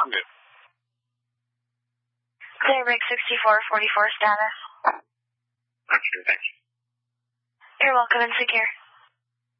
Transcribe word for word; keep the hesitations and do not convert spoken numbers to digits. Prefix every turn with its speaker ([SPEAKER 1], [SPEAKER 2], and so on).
[SPEAKER 1] I'm good.
[SPEAKER 2] Clear rig sixty-four forty-four status.
[SPEAKER 1] Okay, thanks.
[SPEAKER 2] You're welcome and secure.